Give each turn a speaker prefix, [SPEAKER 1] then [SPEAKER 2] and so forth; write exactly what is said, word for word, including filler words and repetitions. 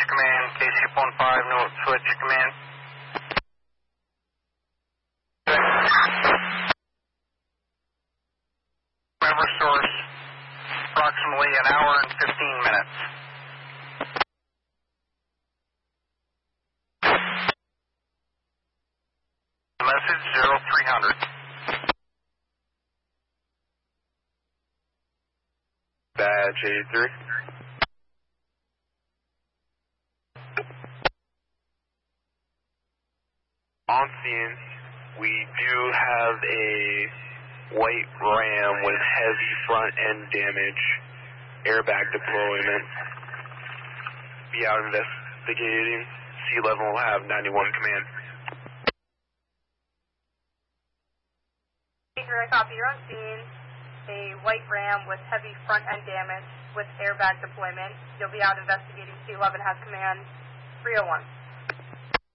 [SPEAKER 1] command, K C one five, no switch command. Member source, approximately an hour and fifteen minutes. Message zero three hundred.
[SPEAKER 2] Badge eighty-three. On scene, we do have a white Ram with heavy front end damage, airbag deployment. Be out investigating. Sea level will have ninety-one command.
[SPEAKER 3] I copy. You're on scene. A white Ram with heavy front end damage with airbag deployment. You'll be out investigating. C eleven has command three oh one.